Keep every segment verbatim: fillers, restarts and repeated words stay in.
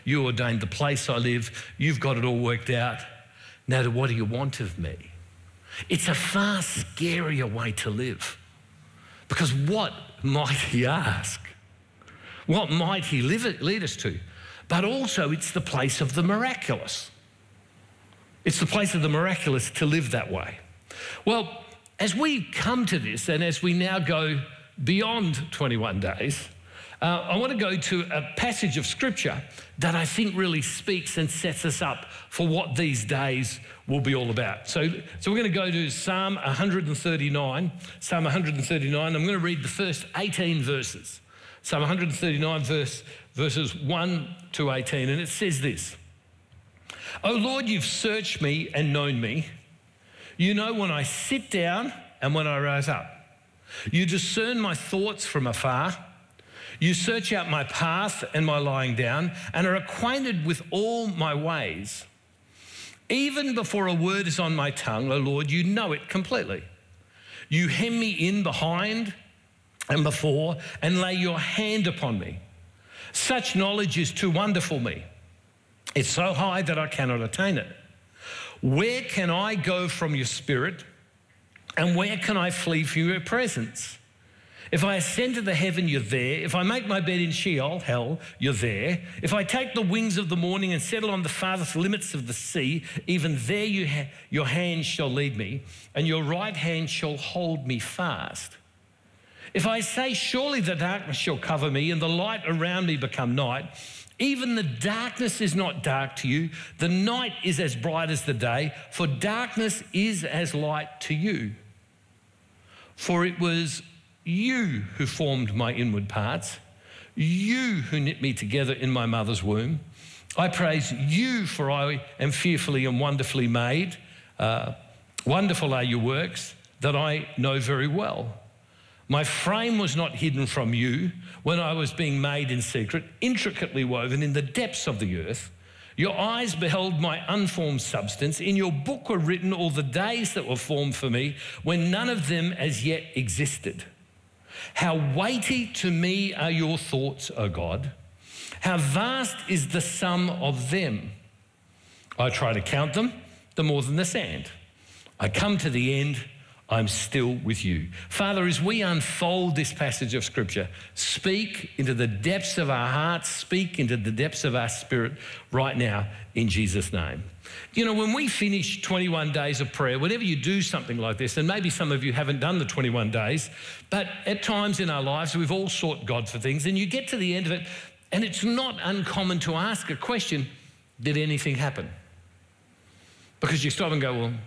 You ordained the place I live. You've got it all worked out. Now, what do you want of me? It's a far scarier way to live. Because what might he ask? What might he lead us to? But also it's the place of the miraculous. It's the place of the miraculous to live that way. Well, as we come to this and as we now go beyond twenty-one days, uh, I want to go to a passage of Scripture that I think really speaks and sets us up for what these days will be all about. So, so we're going to go to Psalm one thirty-nine. Psalm one thirty-nine. I'm going to read the first eighteen verses. Psalm one thirty-nine, verse, verses one to eighteen, and it says this. O Lord, you've searched me and known me. You know when I sit down and when I rise up. You discern my thoughts from afar. You search out my path and my lying down and are acquainted with all my ways. Even before a word is on my tongue, O Lord, you know it completely. You hem me in behind and before and lay your hand upon me. Such knowledge is too wonderful for me. It's so high that I cannot attain it. Where can I go from your spirit? And where can I flee from your presence? If I ascend to the heaven, you're there. If I make my bed in Sheol, hell, you're there. If I take the wings of the morning and settle on the farthest limits of the sea, even there you ha- your hand shall lead me, and your right hand shall hold me fast. If I say, surely the darkness shall cover me, and the light around me become night, even the darkness is not dark to you. The night is as bright as the day, for darkness is as light to you. For it was you who formed my inward parts, you who knit me together in my mother's womb. I praise you, for I am fearfully and wonderfully made. Uh, wonderful are your works that I know very well. My frame was not hidden from you when I was being made in secret, intricately woven in the depths of the earth. Your eyes beheld my unformed substance. In your book were written all the days that were formed for me, when none of them as yet existed. How weighty to me are your thoughts, O God. How vast is the sum of them. I try to count them, the more than the sand. I come to the end, I'm still with you. Father, as we unfold this passage of Scripture, speak into the depths of our hearts, speak into the depths of our spirit right now in Jesus' name. You know, when we finish twenty-one days of prayer, whenever you do something like this, and maybe some of you haven't done the twenty-one days, but at times in our lives we've all sought God for things, and you get to the end of it, and it's not uncommon to ask a question, did anything happen? Because you stop and go, well,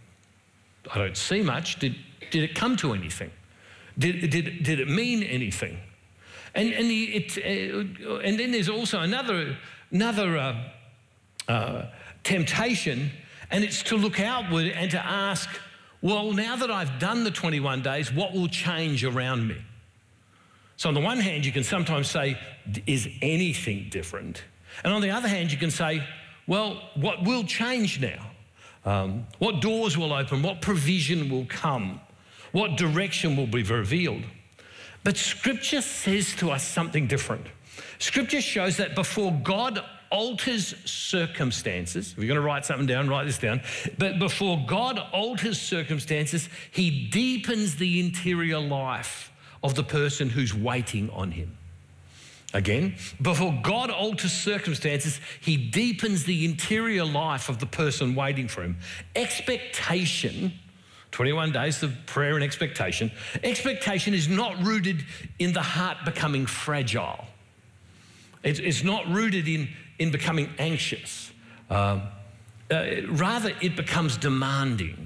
I don't see much. Did, did it come to anything? Did, did, did it mean anything? And, and, the, it, uh, and then there's also another, another uh, uh, temptation, and it's to look outward and to ask, well, now that I've done the twenty-one days, what will change around me? So on the one hand, you can sometimes say, is anything different? And on the other hand, you can say, well, what will change now? Um, what doors will open? What provision will come? What direction will be revealed? But Scripture says to us something different. Scripture shows that before God alters circumstances, if you're going to write something down, write this down, but before God alters circumstances, he deepens the interior life of the person who's waiting on him. Again, before God alters circumstances, he deepens the interior life of the person waiting for him. Expectation, twenty-one days of prayer and expectation, expectation is not rooted in the heart becoming fragile. It's, it's not rooted in, in becoming anxious. Um, uh, rather, it becomes demanding.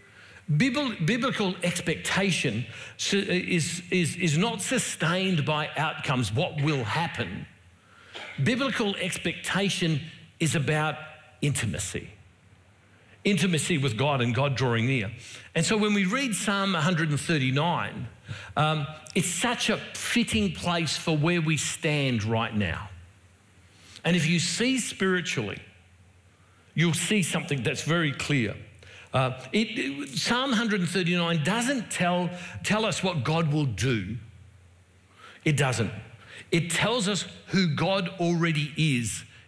Biblical expectation is, is, is not sustained by outcomes, what will happen. Biblical expectation is about intimacy. Intimacy with God and God drawing near. And so when we read Psalm one thirty-nine, um, it's such a fitting place for where we stand right now. And if you see spiritually, you'll see something that's very clear. Uh, it, it, Psalm one thirty-nine doesn't tell, tell us what God will do. It doesn't. It tells us who God already is